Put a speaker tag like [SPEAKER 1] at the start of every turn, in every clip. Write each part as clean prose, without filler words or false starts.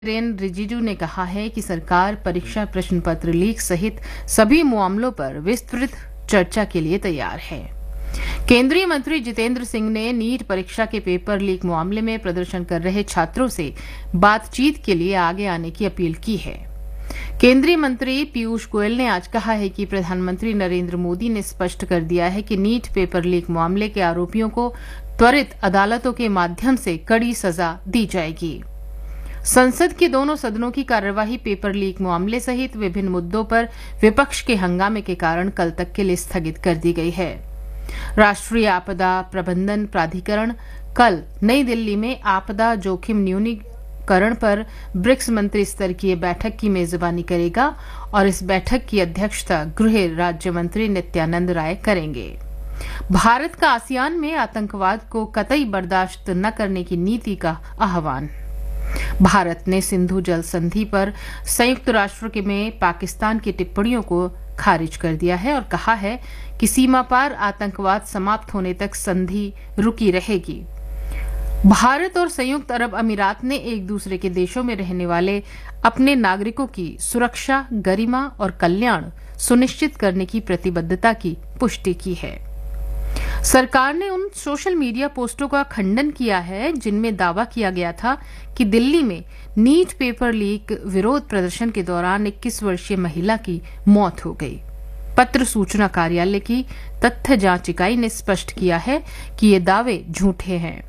[SPEAKER 1] किरेन रिजिजू ने कहा है कि सरकार परीक्षा प्रश्न पत्र लीक सहित सभी मामलों पर विस्तृत चर्चा के लिए तैयार है। केंद्रीय मंत्री जितेंद्र सिंह ने नीट परीक्षा के पेपर लीक मामले में प्रदर्शन कर रहे छात्रों से बातचीत के लिए आगे आने की अपील की है। केंद्रीय मंत्री पीयूष गोयल ने आज कहा है कि प्रधानमंत्री नरेंद्र मोदी ने स्पष्ट कर दिया है कि नीट पेपर लीक मामले के आरोपियों को त्वरित अदालतों के माध्यम से कड़ी सजा दी जाएगी। संसद के दोनों सदनों की कार्यवाही पेपर लीक मामले सहित विभिन्न मुद्दों पर विपक्ष के हंगामे के कारण कल तक के लिए स्थगित कर दी गई है। राष्ट्रीय आपदा प्रबंधन प्राधिकरण कल नई दिल्ली में आपदा जोखिम न्यूनीकरण पर ब्रिक्स मंत्री स्तर की बैठक की मेजबानी करेगा और इस बैठक की अध्यक्षता गृह राज्य मंत्री नित्यानंद राय करेंगे। भारत का आसियान में आतंकवाद को कतई बर्दाश्त न करने की नीति का आह्वान। भारत ने सिंधु जल संधि पर संयुक्त राष्ट्र में पाकिस्तान की टिप्पणियों को खारिज कर दिया है और कहा है कि सीमा पार आतंकवाद समाप्त होने तक संधि रुकी रहेगी। भारत और संयुक्त अरब अमीरात ने एक दूसरे के देशों में रहने वाले अपने नागरिकों की सुरक्षा, गरिमा और कल्याण सुनिश्चित करने की प्रतिबद्धता की पुष्टि की है। सरकार ने उन सोशल मीडिया पोस्टों का खंडन किया है जिनमें दावा किया गया था कि दिल्ली में नीट पेपर लीक विरोध प्रदर्शन के दौरान 21 वर्षीय महिला की मौत हो गई। पत्र सूचना कार्यालय की तथ्य जांच इकाई ने स्पष्ट किया है कि ये दावे झूठे हैं।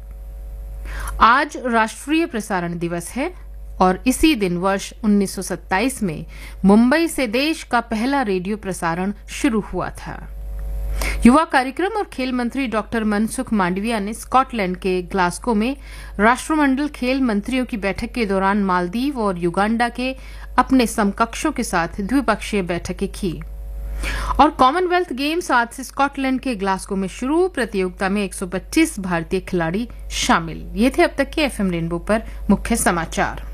[SPEAKER 1] आज राष्ट्रीय प्रसारण दिवस है और इसी दिन वर्ष 1927 में मुंबई से देश का पहला रेडियो प्रसारण शुरू हुआ था। युवा कार्यक्रम और खेल मंत्री डॉक्टर मनसुख मांडविया ने स्कॉटलैंड के ग्लासगो में राष्ट्रमंडल खेल मंत्रियों की बैठक के दौरान मालदीव और युगांडा के अपने समकक्षों के साथ द्विपक्षीय बैठकें की। और कॉमनवेल्थ गेम्स आज से स्कॉटलैंड के ग्लासगो में शुरू। प्रतियोगिता में 125 भारतीय खिलाड़ी शामिल। ये थे अब तक के एफएम रेनबो पर मुख्य समाचार।